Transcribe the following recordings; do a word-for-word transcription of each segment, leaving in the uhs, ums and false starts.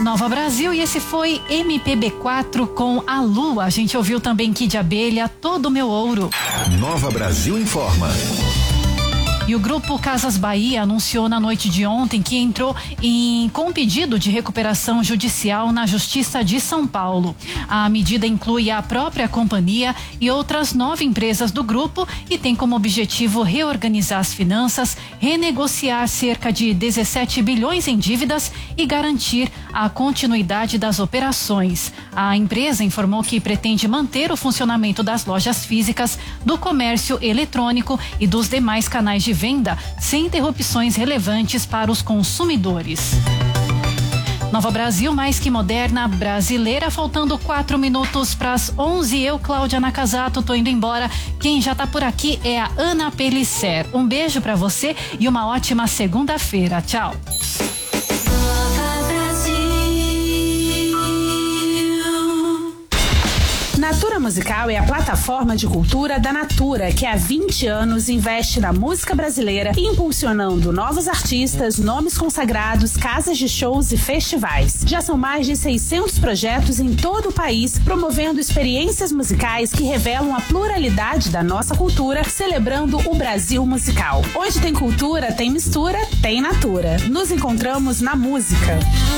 Nova Brasil, e esse foi M P B quatro com A Lua. A gente ouviu também Kid Abelha, Todo Meu Ouro. Nova Brasil informa. E o Grupo Casas Bahia anunciou na noite de ontem que entrou em, com um pedido de recuperação judicial na Justiça de São Paulo. A medida inclui a própria companhia e outras nove empresas do grupo e tem como objetivo reorganizar as finanças, renegociar cerca de dezessete bilhões em dívidas e garantir a continuidade das operações. A empresa informou que pretende manter o funcionamento das lojas físicas, do comércio eletrônico e dos demais canais de venda sem interrupções relevantes para os consumidores. Nova Brasil, mais que moderna, brasileira, faltando quatro minutos para as onze. Eu, Cláudia Nakazato, tô indo embora. Quem já tá por aqui é a Ana Pellicer. Um beijo para você e uma ótima segunda-feira. Tchau. Natura Musical é a plataforma de cultura da Natura, que há vinte anos investe na música brasileira, impulsionando novos artistas, nomes consagrados, casas de shows e festivais. Já são mais de seiscentos projetos em todo o país, promovendo experiências musicais que revelam a pluralidade da nossa cultura, celebrando o Brasil musical. Onde tem cultura, tem mistura, tem Natura. Nos encontramos na música.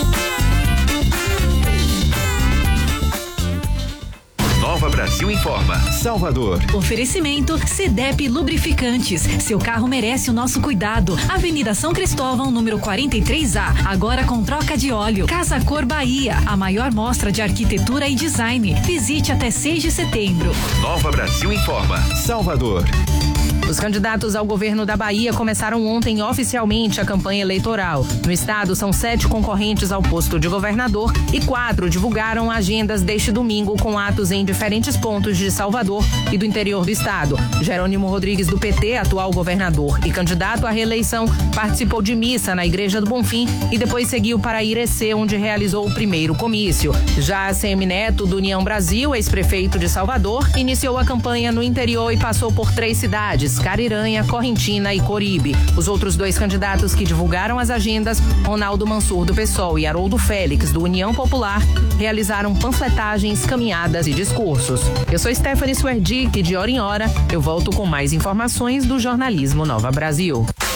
Nova Brasil informa. Salvador. Oferecimento Cedep Lubrificantes. Seu carro merece o nosso cuidado. Avenida São Cristóvão, número quarenta e três A. Agora com troca de óleo. Casa Cor Bahia. A maior mostra de arquitetura e design. Visite até seis de setembro. Nova Brasil informa. Salvador. Os candidatos ao governo da Bahia começaram ontem oficialmente a campanha eleitoral. No estado, são sete concorrentes ao posto de governador e quatro divulgaram agendas deste domingo com atos em diferentes pontos de Salvador e do interior do estado. Jerônimo Rodrigues, do P T, atual governador e candidato à reeleição, participou de missa na Igreja do Bonfim e depois seguiu para Irecê, onde realizou o primeiro comício. Já A C M Neto, do União Brasil, ex-prefeito de Salvador, iniciou a campanha no interior e passou por três cidades: Cariranha, Correntina e Coribe. Os outros dois candidatos que divulgaram as agendas, Ronaldo Mansur, do PSOL, e Haroldo Félix, do União Popular, realizaram panfletagens, caminhadas e discursos. Eu sou Stephanie Swerdick, de hora em hora eu volto com mais informações do jornalismo Nova Brasil.